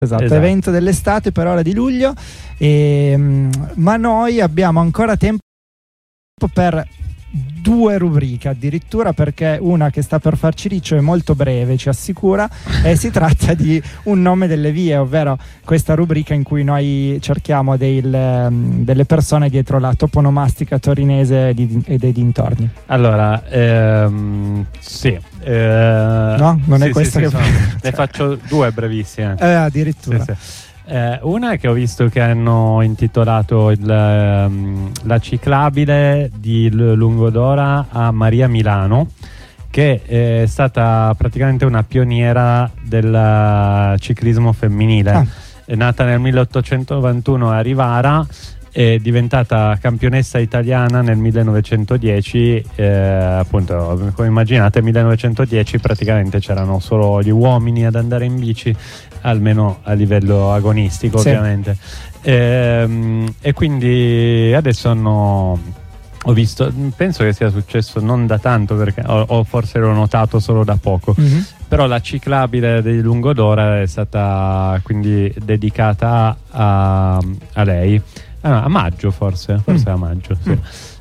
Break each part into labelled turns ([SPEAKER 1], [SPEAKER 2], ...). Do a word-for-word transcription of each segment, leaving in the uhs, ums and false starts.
[SPEAKER 1] Esatto, esatto, evento dell'estate per ora di luglio, e, ma noi abbiamo ancora tempo per due rubriche addirittura, perché una che sta per farci riccio è molto breve, ci assicura, e si tratta di un nome delle vie, ovvero questa rubrica in cui noi cerchiamo del, delle persone dietro la toponomastica torinese e dei dintorni.
[SPEAKER 2] Allora, ehm, sì. Eh,
[SPEAKER 1] no? Non
[SPEAKER 2] sì,
[SPEAKER 1] è questa
[SPEAKER 2] sì,
[SPEAKER 1] che
[SPEAKER 2] sì,
[SPEAKER 1] fa...
[SPEAKER 2] Ne faccio due brevissime.
[SPEAKER 1] Eh, addirittura.
[SPEAKER 2] Sì, sì. Eh, una che ho visto che hanno intitolato il, um, la ciclabile di L- Lungodora a Maria Milano, che è stata praticamente una pioniera del ciclismo femminile. Ah. È nata nel milleottocentonovantuno a Rivara, è diventata campionessa italiana nel millenovecentodieci, eh, appunto, come immaginate, millenovecentodieci praticamente c'erano solo gli uomini ad andare in bici, almeno a livello agonistico, sì, ovviamente, e, e quindi adesso hanno, ho visto, penso che sia successo non da tanto, perché o, o forse l'ho notato solo da poco, mm-hmm, però la ciclabile di Lungodora è stata quindi dedicata a, a lei. Ah, no, a maggio forse, forse mm. a maggio, sì. Mm.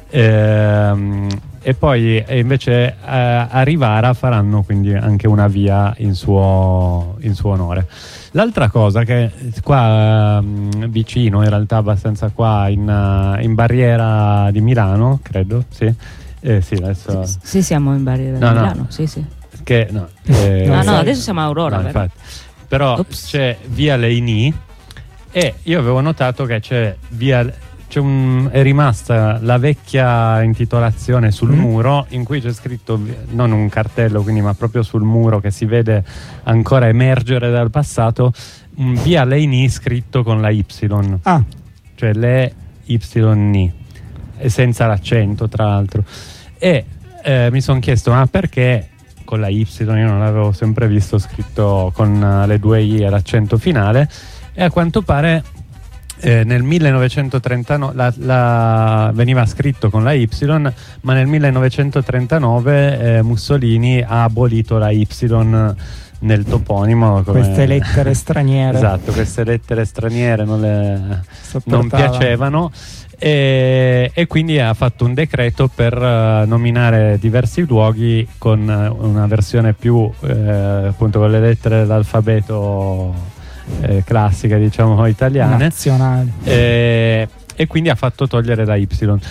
[SPEAKER 2] Ehm, e poi e invece eh, a Rivara faranno quindi anche una via in suo, in suo onore. L'altra cosa che qua eh, vicino, in realtà abbastanza qua in, uh, in Barriera di Milano, credo, sì. Eh, sì, adesso...
[SPEAKER 3] sì, sì, siamo in Barriera
[SPEAKER 2] no,
[SPEAKER 3] di
[SPEAKER 2] no,
[SPEAKER 3] Milano, sì, sì.
[SPEAKER 2] Che, no, eh,
[SPEAKER 3] no, no, adesso siamo a Aurora,
[SPEAKER 2] no, infatti. Però Ops. C'è via Leini. E io avevo notato che c'è via c'è un, è rimasta la vecchia intitolazione sul mm. muro, in cui c'è scritto, non un cartello quindi, ma proprio sul muro che si vede ancora emergere dal passato, un via Leini scritto con la Y,
[SPEAKER 1] ah.
[SPEAKER 2] cioè le Y N, e senza l'accento tra l'altro. E eh, mi sono chiesto, ma perché con la Y? Io non l'avevo sempre visto scritto con uh, le due I e l'accento finale. E a quanto pare eh, nel millenovecentotrentanove la, la, veniva scritto con la Y, ma nel millenovecentotrentanove eh, Mussolini ha abolito la Y nel toponimo, come...
[SPEAKER 1] queste lettere straniere.
[SPEAKER 2] Esatto, queste lettere straniere non, le, non piacevano, e, e quindi ha fatto un decreto per uh, nominare diversi luoghi con uh, una versione più uh, appunto con le lettere dell'alfabeto Eh, classiche, diciamo, italiane,
[SPEAKER 1] nazionali,
[SPEAKER 2] eh, e quindi ha fatto togliere la Y.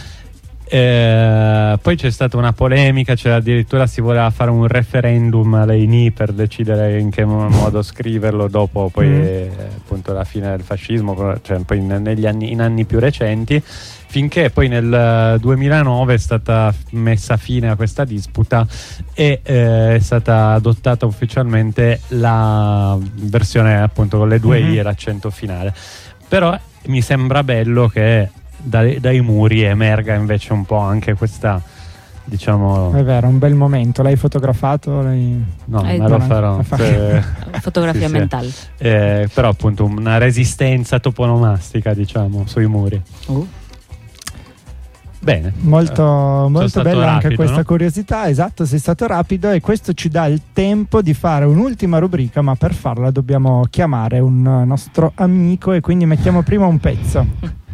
[SPEAKER 2] Eh, poi c'è stata una polemica, cioè addirittura si voleva fare un referendum a Leini per decidere in che modo scriverlo dopo poi mm. eh, appunto la fine del fascismo, cioè poi negli anni, in anni più recenti, finché poi nel duemilanove è stata messa fine a questa disputa e eh, è stata adottata ufficialmente la versione appunto con le due mm-hmm. I e l'accento finale. Però mi sembra bello che dai, dai muri emerga invece un po' anche questa, diciamo...
[SPEAKER 1] È vero, un bel momento. L'hai fotografato? L'hai...
[SPEAKER 2] No, ma lo farò.
[SPEAKER 3] Se... Fotografia
[SPEAKER 2] sì,
[SPEAKER 3] mentale.
[SPEAKER 2] Sì. Eh, però appunto una resistenza toponomastica, diciamo, sui muri.
[SPEAKER 3] Uh.
[SPEAKER 2] Bene,
[SPEAKER 1] molto, molto bella
[SPEAKER 2] rapido,
[SPEAKER 1] anche questa
[SPEAKER 2] no?
[SPEAKER 1] curiosità. Esatto, sei stato rapido, e questo ci dà il tempo di fare un'ultima rubrica, ma per farla dobbiamo chiamare un nostro amico, e quindi mettiamo prima un pezzo.